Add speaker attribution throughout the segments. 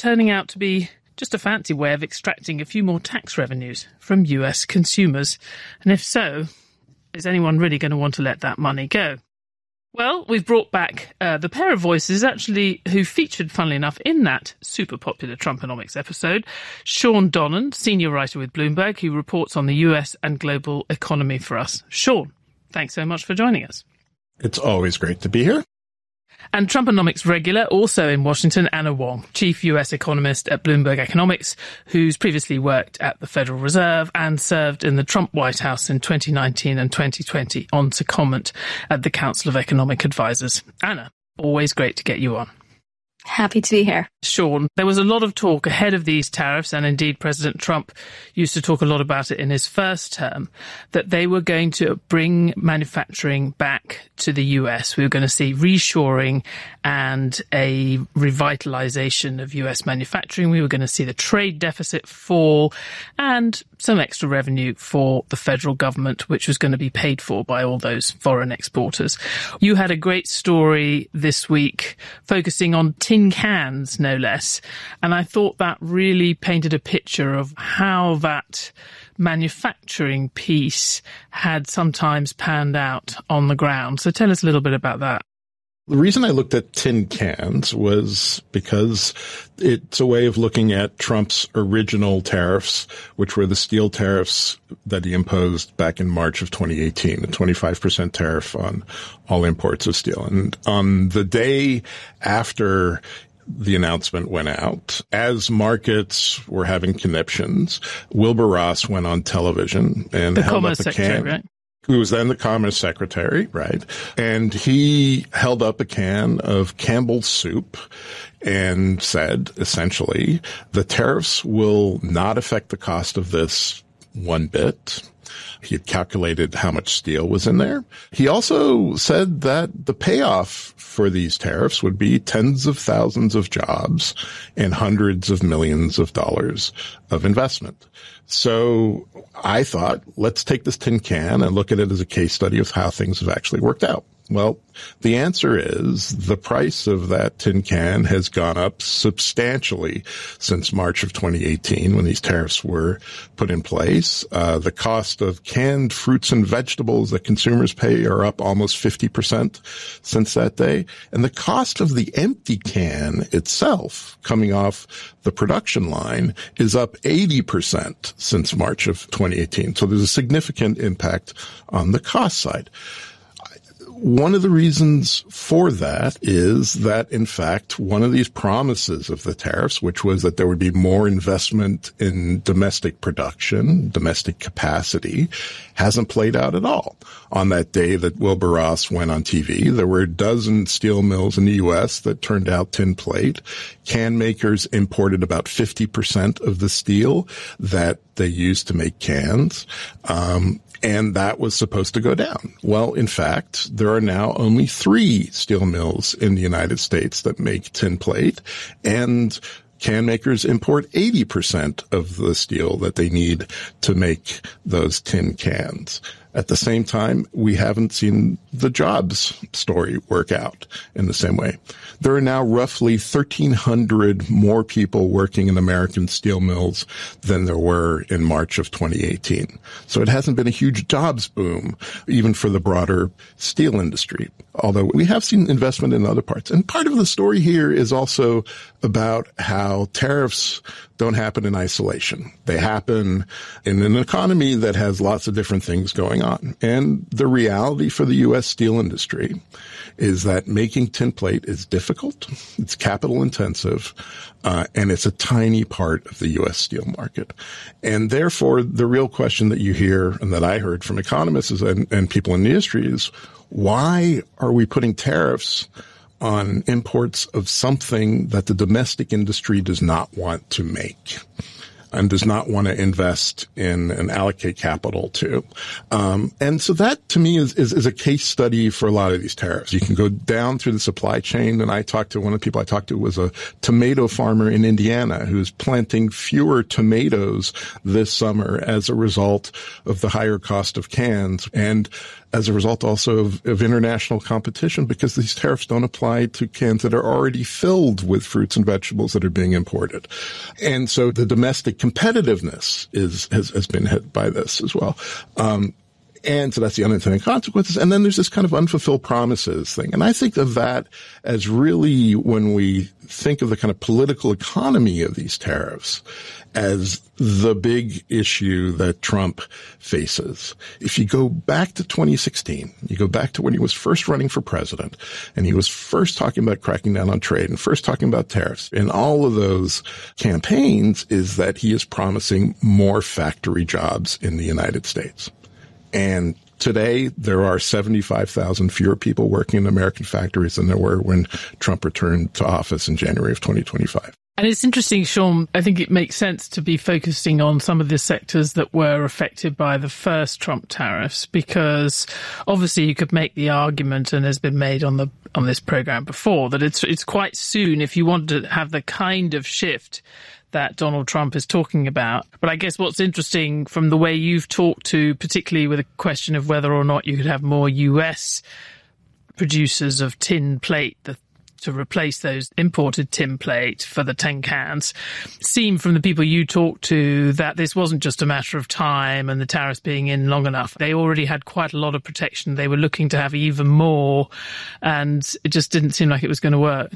Speaker 1: turning out to be just a fancy way of extracting a few more tax revenues from US consumers? And if so, is anyone really going to want to let that money go? Well, we've brought back the pair of voices actually who featured, funnily enough, in that super popular Trumponomics episode. Sean Donnan, senior writer with Bloomberg, who reports on the US and global economy for us. Sean, thanks so much for joining us.
Speaker 2: It's always great to be here.
Speaker 1: And Trumponomics regular, also in Washington, Anna Wong, chief US economist at Bloomberg Economics, who's previously worked at the Federal Reserve and served in the Trump White House in 2019 and 2020 on secondment at the Council of Economic Advisors. Anna, always great to get you on.
Speaker 3: Happy to be here.
Speaker 1: Sean, there was a lot of talk ahead of these tariffs, and indeed President Trump used to talk a lot about it in his first term, that they were going to bring manufacturing back to the US. We were going to see reshoring and a revitalization of US manufacturing. We were going to see the trade deficit fall and some extra revenue for the federal government, which was going to be paid for by all those foreign exporters. You had a great story this week focusing on tin cans, no less. And I thought that really painted a picture of how that manufacturing piece had sometimes panned out on the ground. So tell us a little bit about that.
Speaker 2: The reason I looked at tin cans was because it's a way of looking at Trump's original tariffs, which were the steel tariffs that he imposed back in March of 2018, a 25% tariff on all imports of steel. And on the day after the announcement went out, as markets were having conniptions, Wilbur Ross went on television and held up a can. Right? Who was then the Commerce Secretary, right? And he held up a can of Campbell's soup and said, essentially, the tariffs will not affect the cost of this one bit. He had calculated how much steel was in there. He also said that the payoff for these tariffs would be tens of thousands of jobs and hundreds of millions of dollars of investment. So I thought, let's take this tin can and look at it as a case study of how things have actually worked out. Well, the answer is the price of that tin can has gone up substantially since March of 2018 when these tariffs were put in place. The cost of canned fruits and vegetables that consumers pay are up almost 50% since that day. And the cost of the empty can itself coming off the production line is up 80% since March of 2018. So there's a significant impact on the cost side. One of the reasons for that is that, in fact, one of these promises of the tariffs, which was that there would be more investment in domestic production, domestic capacity, hasn't played out at all. On that day that Wilbur Ross went on TV, there were a dozen steel mills in the U.S. that turned out tin plate. Can makers imported about 50% of the steel that they used to make cans. And that was supposed to go down. Well, in fact, there are now only 3 steel mills in the United States that make tin plate, and can makers import 80% of the steel that they need to make those tin cans. At the same time, we haven't seen the jobs story work out in the same way. There are now roughly 1,300 more people working in American steel mills than there were in March of 2018. So it hasn't been a huge jobs boom, even for the broader steel industry, although we have seen investment in other parts. And part of the story here is also about how tariffs don't happen in isolation. They happen in an economy that has lots of different things going on. And the reality for the U.S. steel industry is that making tin plate is difficult, it's capital intensive, and it's a tiny part of the U.S. steel market. And therefore, the real question that you hear and that I heard from economists and people in the industry is, why are we putting tariffs on imports of something that the domestic industry does not want to make and does not want to invest in and allocate capital to? And so that, to me, is a case study for a lot of these tariffs. You can go down through the supply chain, and one of the people I talked to was a tomato farmer in Indiana who's planting fewer tomatoes this summer as a result of the higher cost of cans. And as a result also of international competition, because these tariffs don't apply to cans that are already filled with fruits and vegetables that are being imported. And so the domestic competitiveness has been hit by this as well. And so that's the unintended consequences. And then there's this kind of unfulfilled promises thing. And I think of that as really, when we think of the kind of political economy of these tariffs, as the big issue that Trump faces. If you go back to 2016, you go back to when he was first running for president, and he was first talking about cracking down on trade and first talking about tariffs, in all of those campaigns is that he is promising more factory jobs in the United States. And today, there are 75,000 fewer people working in American factories than there were when Trump returned to office in January of 2025.
Speaker 1: And it's interesting, Sean, I think it makes sense to be focusing on some of the sectors that were affected by the first Trump tariffs, because obviously you could make the argument, and has been made on this program before, that it's quite soon if you want to have the kind of shift that Donald Trump is talking about. But I guess what's interesting from the way you've talked to, particularly with a question of whether or not you could have more US producers of tin plate to replace those imported tin plate for the 10 cans, seemed from the people you talked to that this wasn't just a matter of time and the tariffs being in long enough. They already had quite a lot of protection. They were looking to have even more, and it just didn't seem like it was going to work.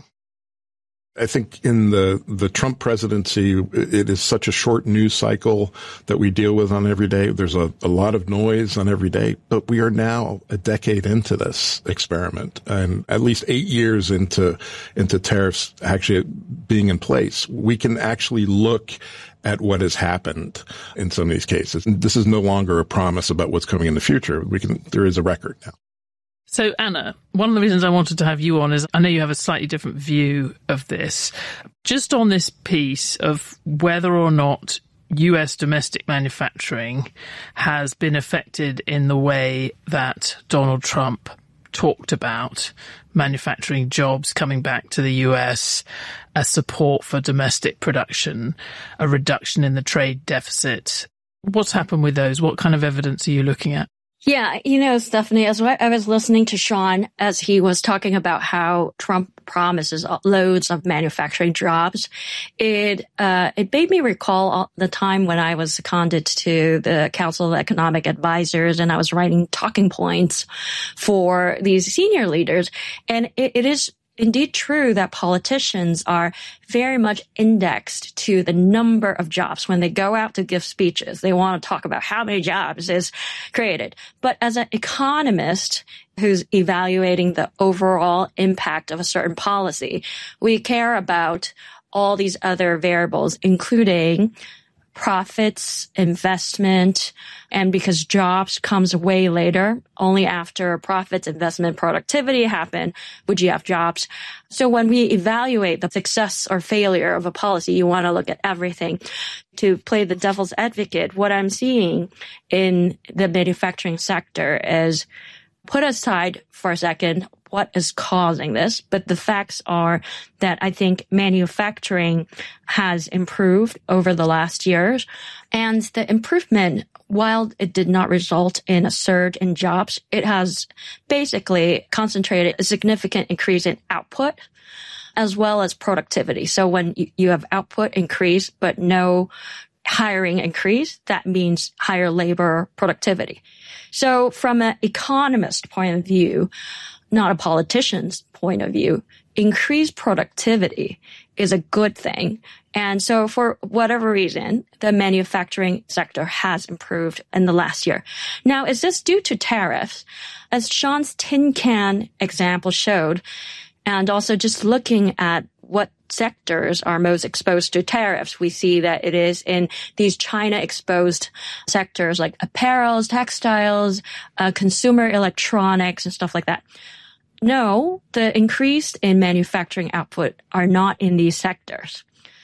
Speaker 2: I think in the Trump presidency, it is such a short news cycle that we deal with on every day. There's a lot of noise on every day, but we are now a decade into this experiment, and at least 8 years into tariffs actually being in place. We can actually look at what has happened in some of these cases. This is no longer a promise about what's coming in the future. There is a record now.
Speaker 1: So, Anna, one of the reasons I wanted to have you on is I know you have a slightly different view of this. Just on this piece of whether or not US domestic manufacturing has been affected in the way that Donald Trump talked about manufacturing jobs coming back to the US, a support for domestic production, a reduction in the trade deficit. What's happened with those? What kind of evidence are you looking at?
Speaker 3: Yeah, Stephanie, as I was listening to Sean as he was talking about how Trump promises loads of manufacturing jobs, it made me recall the time when I was seconded to the Council of Economic Advisors, and I was writing talking points for these senior leaders. And it is indeed true that politicians are very much indexed to the number of jobs. When they go out to give speeches, they want to talk about how many jobs is created. But as an economist who's evaluating the overall impact of a certain policy, we care about all these other variables, including profits, investment, and because jobs comes way later, only after profits, investment, productivity happen, would you have jobs. So when we evaluate the success or failure of a policy, you want to look at everything. To play the devil's advocate, what I'm seeing in the manufacturing sector is, put aside for a second what is causing this, but the facts are that I think manufacturing has improved over the last years. And the improvement, while it did not result in a surge in jobs, it has basically concentrated a significant increase in output as well as productivity. So when you have output increase but no hiring increase, that means higher labor productivity. So from an economist point of view, not a politician's point of view, increased productivity is a good thing. And so for whatever reason, the manufacturing sector has improved in the last year. Now, is this due to tariffs? As Sean's tin can example showed, and also just looking at what sectors are most exposed to tariffs, we see that it is in these China-exposed sectors like apparels, textiles, consumer electronics, and stuff like that. No, the increase in manufacturing output are not in these sectors.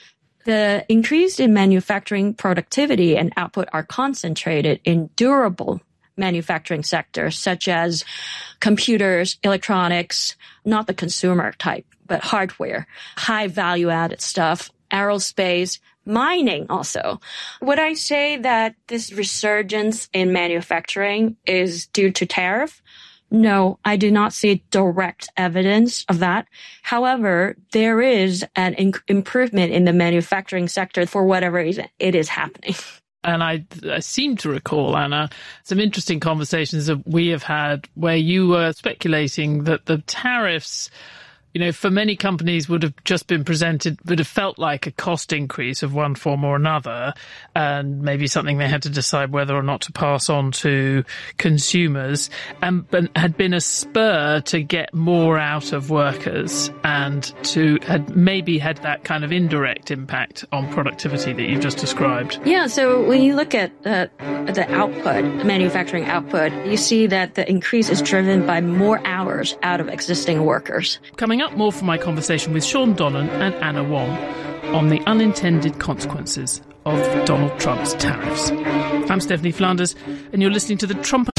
Speaker 3: The increase in manufacturing productivity and output are concentrated in durable manufacturing sectors such as computers, electronics, not the consumer type, but hardware, high value added stuff, aerospace, mining also. Would I say that this resurgence in manufacturing is due to tariff? No, I do not see direct evidence of that. However, there is an improvement in the manufacturing sector for whatever reason it is happening.
Speaker 1: And I seem to recall, Anna, some interesting conversations that we have had where you were speculating that the tariffs, for many companies would have just been presented, would have felt like a cost increase of one form or another, and maybe something they had to decide whether or not to pass on to consumers, but had been a spur to get more out of workers and had maybe had that kind of indirect impact on productivity that you've just described.
Speaker 3: Yeah, so when you look at the output, manufacturing output, you see that the increase is driven by more hours out of existing workers.
Speaker 1: Coming up, more from my conversation with Sean Donnan and Anna Wong on the unintended consequences of Donald Trump's tariffs. I'm Stephanie Flanders, and you're listening to the Trump